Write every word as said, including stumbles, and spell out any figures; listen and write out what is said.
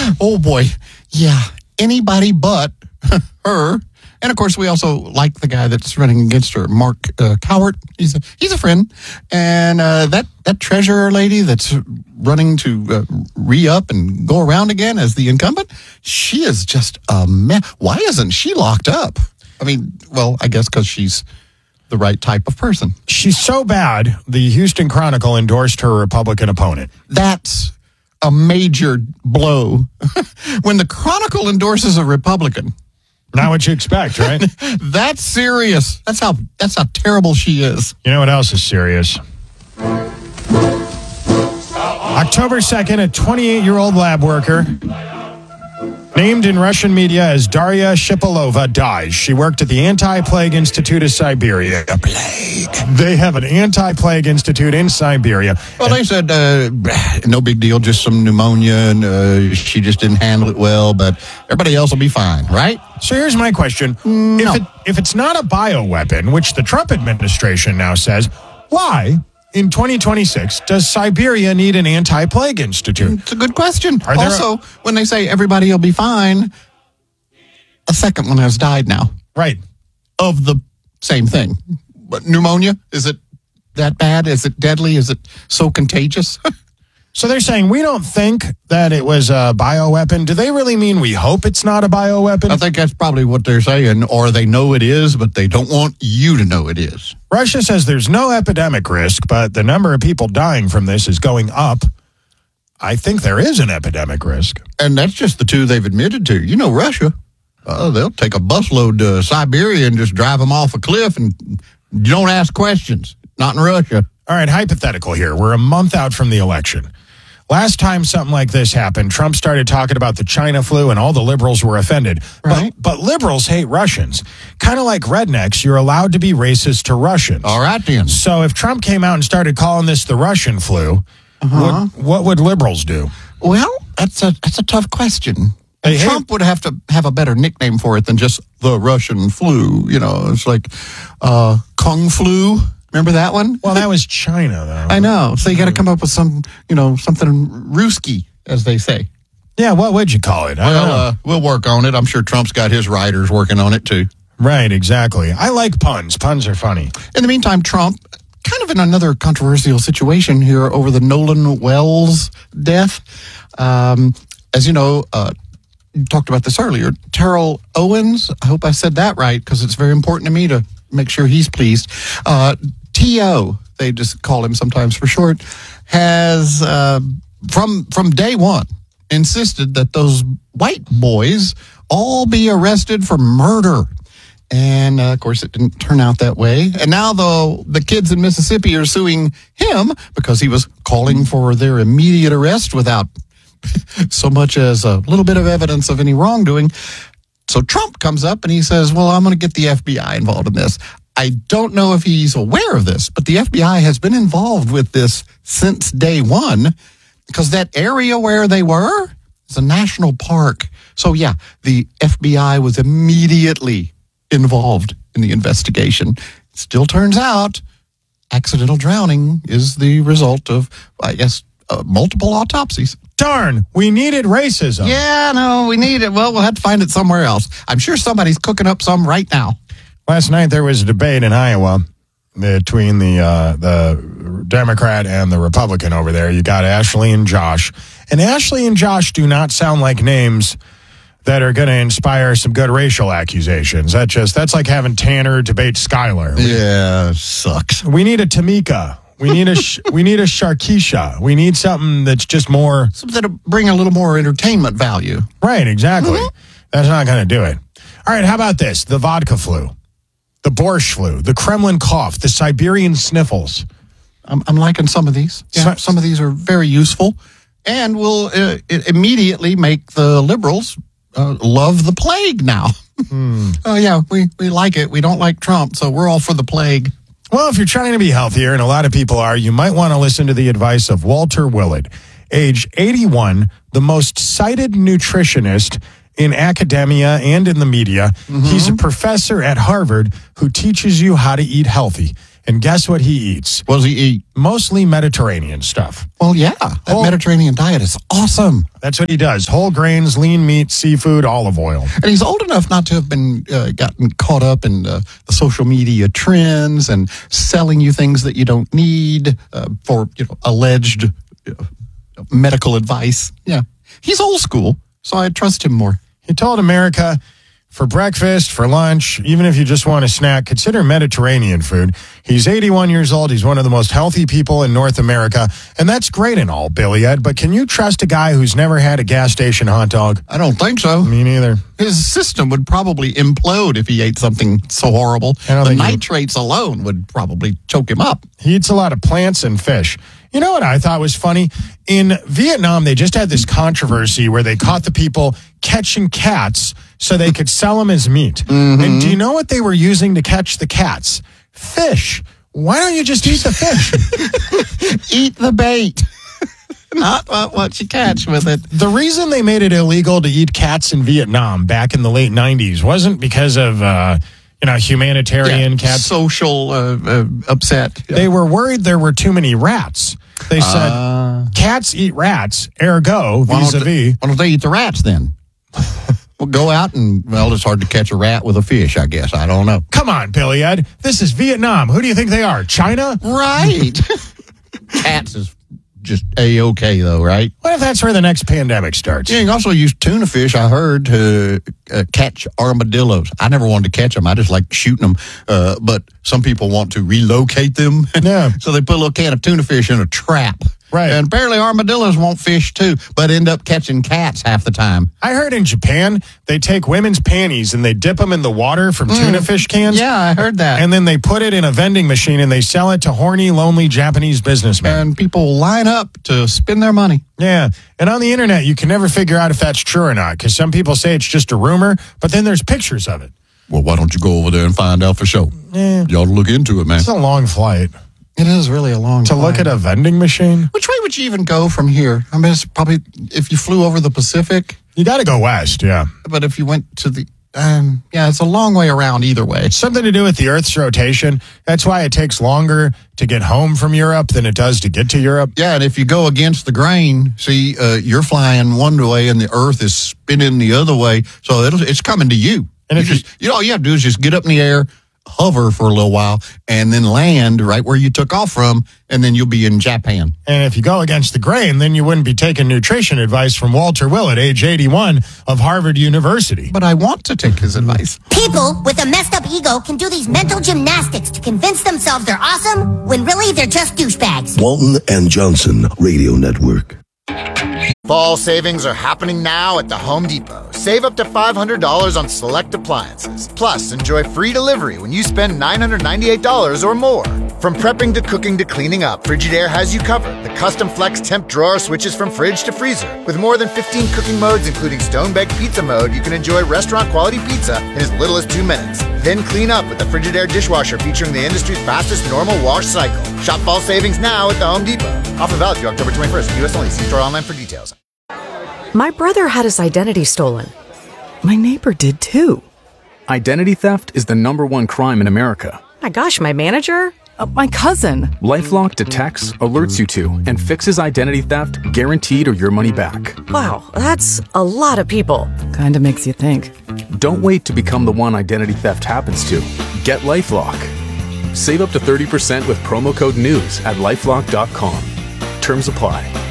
Oh, boy. Yeah, anybody but her. And, of course, we also like the guy that's running against her, Mark uh, Cowart. He's a, he's a friend. And uh, that, that treasurer lady that's running to uh, re-up and go around again as the incumbent, she is just a mess. Why isn't she locked up? I mean, well, I guess because she's the right type of person. She's so bad, the Houston Chronicle endorsed her Republican opponent. That's a major blow. When the Chronicle endorses a Republican... Not what you expect, right? That's serious. That's how that's how terrible she is. You know what else is serious? October second, a twenty-eight-year-old lab worker named in Russian media as Daria Shipilova dies. She worked at the Anti-Plague Institute of Siberia. A plague. They have an Anti-Plague Institute in Siberia. Well, they said uh, no big deal, just some pneumonia, and uh, she just didn't handle it well, but everybody else will be fine, right? So here's my question. No. If, it, if it's not a bioweapon, which the Trump administration now says, why, in twenty twenty-six, does Siberia need an anti-plague institute? It's a good question. Are there Also, a- when they say everybody will be fine, a second one has died now. Right. Of the same thing. But pneumonia, is it that bad? Is it deadly? Is it so contagious? So they're saying we don't think that it was a bioweapon. Do they really mean we hope it's not a bioweapon? I think that's probably what they're saying, or they know it is, but they don't want you to know it is. Russia says there's no epidemic risk, but the number of people dying from this is going up. I think there is an epidemic risk. And that's just the two they've admitted to. You know, Russia, uh, they'll take a busload to Siberia and just drive them off a cliff, and you don't ask questions. Not in Russia. All right, hypothetical here. We're a month out from the election. Last time something like this happened, Trump started talking about the China flu and all the liberals were offended. Right. But, but liberals hate Russians. Kind of like rednecks, you're allowed to be racist to Russians. All right, then. So if Trump came out and started calling this the Russian flu, Uh-huh. what, what would liberals do? Well, that's a that's a tough question. Hey, hey. Trump would have to have a better nickname for it than just the Russian flu. You know, it's like uh, Kung flu. Remember that one? Well, that was China, though. I know. So you got to come up with some, you know, something Ruski, as they say. Yeah, what would you call it? I don't Well, know. uh, we'll work on it. I'm sure Trump's got his writers working on it, too. Right, exactly. I like puns. Puns are funny. In the meantime, Trump, kind of in another controversial situation here over the Nolan Wells death. Um, as you know, uh, you talked about this earlier, Terrell Owens, I hope I said that right, because it's very important to me to make sure he's pleased. Uh, T O, they just call him sometimes for short, has uh, from from day one insisted that those white boys all be arrested for murder. And, uh, of course, it didn't turn out that way. And now, though, the kids in Mississippi are suing him because he was calling for their immediate arrest without so much as a little bit of evidence of any wrongdoing. So Trump comes up and he says, well, I'm going to get the F B I involved in this. I don't know if he's aware of this, but the F B I has been involved with this since day one because that area where they were is a national park. So, yeah, the F B I was immediately involved in the investigation. It still turns out accidental drowning is the result of, I guess, uh, multiple autopsies. Darn, we needed racism. Yeah, no, we need it. Well, we'll have to find it somewhere else. I'm sure somebody's cooking up some right now. Last night there was a debate in Iowa between the uh, the Democrat and the Republican over there. You got Ashley and Josh. And Ashley and Josh do not sound like names that are going to inspire some good racial accusations. That just that's like having Tanner debate Skylar. Yeah, sucks. We need a Tamika. We need a sh- we need a Sharkeisha. We need something that's just more Something to bring a little more entertainment value. right. Exactly. Mm-hmm. That's not going to do it. All right. How about this? The vodka flu, the borscht flu, the Kremlin cough, the Siberian sniffles. I'm, I'm liking some of these. Yeah, So- some of these are very useful and will uh, immediately make the liberals uh, love the plague now. Hmm. Oh, yeah, we, we like it. We don't like Trump, so we're all for the plague. Well, if you're trying to be healthier, and a lot of people are, you might want to listen to the advice of Walter Willett, age eighty-one, the most cited nutritionist in academia and in the media. Mm-hmm. He's a professor at Harvard who teaches you how to eat healthy. And guess what he eats? What does he eat? Mostly Mediterranean stuff. Well, yeah, that Whole- Mediterranean diet is awesome. That's what he does. Whole grains, lean meat, seafood, olive oil. And he's old enough not to have been uh, gotten caught up in uh, the social media trends and selling you things that you don't need uh, for you know alleged uh, medical advice. Yeah, he's old school, so I trust him more. He told America, for breakfast, for lunch, even if you just want a snack, consider Mediterranean food. He's eighty-one years old. He's one of the most healthy people in North America. And that's great and all, Billy Ed. But can you trust a guy who's never had a gas station hot dog? I don't think so. Me neither. His system would probably implode if he ate something so horrible. I don't The think he- nitrates alone would probably choke him up. He eats a lot of plants and fish. You know what I thought was funny? In Vietnam, they just had this controversy where they caught the people catching cats so they could sell them as meat. Mm-hmm. And do you know what they were using to catch the cats? Fish. Why don't you just eat the fish? Eat the bait. Not what, what you catch with it. The reason they made it illegal to eat cats in Vietnam back in the late nineties wasn't because of, uh, you know, humanitarian Yeah, cats. social uh, uh, upset. Yeah. They were worried there were too many rats. They said, Uh, cats eat rats, ergo, why don't, they, vis-a-vis. why don't they eat the rats then? Well, go out and, well, it's hard to catch a rat with a fish, I guess. I don't know. Come on, Billy Ed. This is Vietnam. Who do you think they are? China? Right. Cats is just A-okay, though, right? What if that's where the next pandemic starts? Yeah, you can also use tuna fish, I heard, to uh, catch armadillos. I never wanted to catch them. I just like shooting them. Uh, but some people want to relocate them. Yeah. So they put a little can of tuna fish in a trap. Right. And apparently armadillos won't fish too, but end up catching cats half the time. I heard in Japan, they take women's panties and they dip them in the water from tuna fish cans. Yeah, I heard that. And then they put it in a vending machine and they sell it to horny, lonely Japanese businessmen. And people line up to spend their money. Yeah. And on the internet, you can never figure out if that's true or not because some people say it's just a rumor, but then there's pictures of it. Well, why don't you go over there and find out for sure? Yeah. You ought to look into it, man. It's a long flight. It is really a long To time. look at a vending machine? Which way would you even go from here? I mean, it's probably if you flew over the Pacific, You got to go west, yeah. but if you went to the, um, yeah, it's a long way around either way. Something to do with the Earth's rotation. That's why it takes longer to get home from Europe than it does to get to Europe. Yeah, and if you go against the grain, see, uh, you're flying one way and the Earth is spinning the other way, so it'll, it's coming to you. And And if you just, you know, all you have to do is just get up in the air, hover for a little while, and then land right where you took off from, and then you'll be in Japan. And if you go against the grain, then you wouldn't be taking nutrition advice from Walter Willett, age eighty-one of Harvard University. But I want to take his advice. People with a messed up ego can do these mental gymnastics to convince themselves they're awesome when really they're just douchebags. Walton and Johnson Radio Network. Fall savings are happening now at the Home Depot. Save up to five hundred dollars on select appliances. Plus, enjoy free delivery when you spend nine hundred ninety-eight dollars or more. From prepping to cooking to cleaning up, Frigidaire has you covered. The custom flex temp drawer switches from fridge to freezer. With more than fifteen cooking modes, including stone-baked pizza mode, you can enjoy restaurant-quality pizza in as little as two minutes. Then clean up with the Frigidaire dishwasher featuring the industry's fastest normal wash cycle. Shop fall savings now at the Home Depot. Offer valid through October twenty-first. U S only. See store online for details. My brother had his identity stolen. My neighbor did too. Identity theft is the number one crime in America. My gosh, my manager? Uh, my cousin. LifeLock detects, alerts you to, and fixes identity theft guaranteed or your money back. Wow, that's a lot of people. Kinda makes you think. Don't wait to become the one identity theft happens to. Get LifeLock. Save up to thirty percent with promo code NEWS at lifelock dot com. Terms apply.